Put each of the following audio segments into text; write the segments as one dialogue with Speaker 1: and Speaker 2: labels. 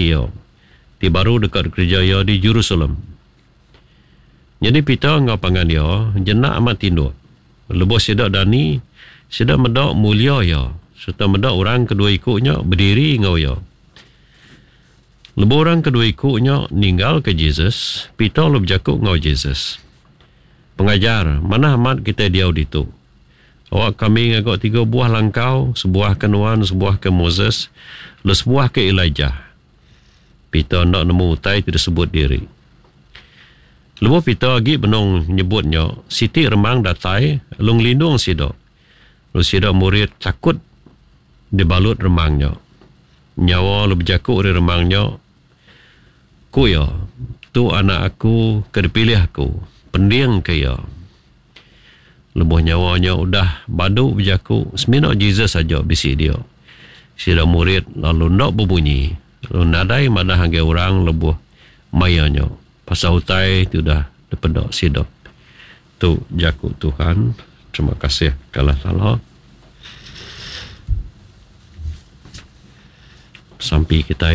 Speaker 1: ya. Ti baru dekat gereja ya di Jerusalem. Jadi Peter ngapangan ya, jenak amat tinduk. Lepas sedak dani, sedak medak mulia ya. Serta medak orang kedua ikutnya berdiri ngau ya. Lepas orang kedua ikutnya ninggal ke Jesus, Peter lebih jakuk ngau Jesus. Pengajar, mana amat kita diau ditu? Awak kami ngagak 3 buah langkau, sebuah ke Nuan, sebuah ke Moses, sebuah ke Elijah. Peter nak nemu utai tidak sebut diri. Lepas Peter lagi benong nyebutnya, Siti remang datai, lung lindung sido. Lalu sido murid takut dibalut remangnya. Nyawa lebih jakuk dari remangnya. Ku ya, tu anak aku, kedipilih aku, pendiang ke ya. Lebuh nyawanya udah baduk berjaku, seminok Jesus saja bisik dia. Sida murid lalu nak berbunyi, lalu nadai mana hangga orang lebuh mayanya. Pasal utai tu dah dipedok sida. Tu jaku Tuhan, terima kasih kalah salah. Sampai kita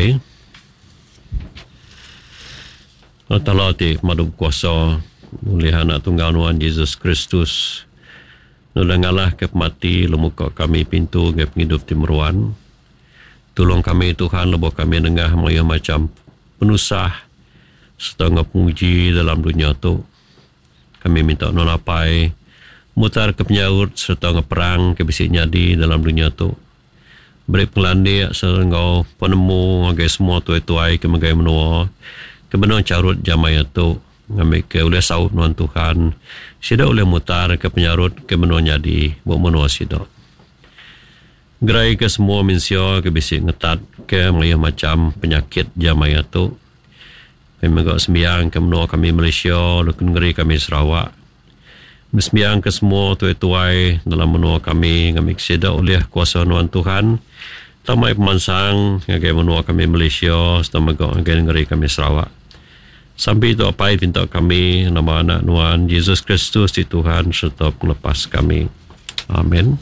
Speaker 1: Allah ti madu kuasa oleh anak tunggal Tuhan Yesus Kristus. Nulah ngalah ke mati lemuka kami pintu ke penghidup timuruan. Tolong kami Tuhan lebih kami dengah maya macam penusah setengah penguji dalam dunia tu. Kami minta nolapai mutar ke penyaut serta perang ke bisik nyadi dalam dunia tu. Beri pengelandik serengau penemu ngagai semua tuai-tuai ke magai menua. Kebenar carut jamaya tu ngambil ke oleh saud Tuhan Tuhan sida oleh mutar ke penyarut ke menua nyadi buat menua sida gerai ke semua minsio ke bisik ngetat ke maya macam penyakit jamaya tu kami gak sembiang ke menua kami Malaysia lekun ngeri kami Sarawak sembiang ke semua tuai-tuai dalam menua kami ngambil sida oleh kuasa Tuhan Tuhan tamai pemansang ngagai menua kami Malaysia setama gak ngeri kami Sarawak. Sampai itu apa yang minta kami nama anak Tuhan Yesus Kristus di Tuhan serta pelepas kami. Amin.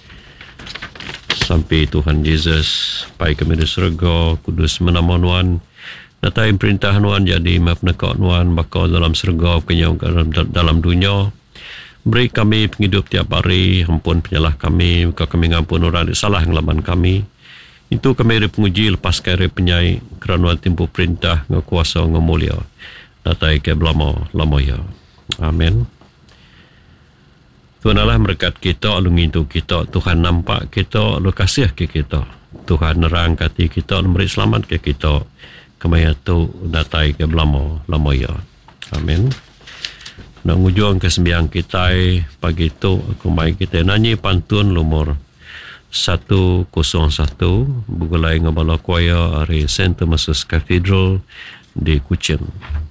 Speaker 1: Sampai Tuhan Yesus pai kami di surga kudus menama Tuhan. Natai perintah Tuhan jadi maaf nekak Tuhan bakal dalam surga kenyang dalam dunia. Beri kami penghidup tiap hari, ampun penyalah kami, maka kami ngampun orang salah ngelaman kami. Itu kami ada penguji lepas kaya penyai kerana timpu perintah ngekuasa ngemulia datai ke belama ya. Amin. Tuhan Allah berkat kita alungi itu kita Tuhan nampak kita lu kasih ke kita Tuhan nerang kati kita memberi selamat ke kita kemaya tu datai ke belama ya. Amin. Nak ngujung ke sembiang kita pagi tu aku mai kita nyanyi pantun lumur 101 bugulai ngabala choir dari St. Thomas Cathedral di Kuching.